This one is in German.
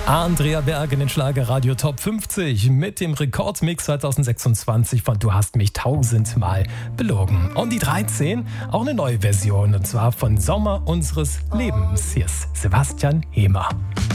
Andrea Berg in den Schlagerradio Top 50 mit dem Rekordmix 2026 von Du hast mich tausendmal belogen. Und die 13, auch eine neue Version, und zwar von Sommer unseres Lebens. Hier ist Sebastian Hemer.